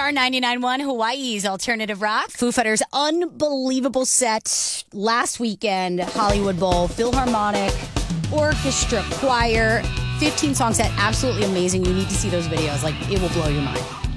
Star 99.1 Hawaii's Alternative Rock. Foo Fighters' unbelievable set last weekend. Hollywood Bowl, Philharmonic, orchestra, choir, 15 songs set. Absolutely amazing. You need to see those videos. Like, it will blow your mind.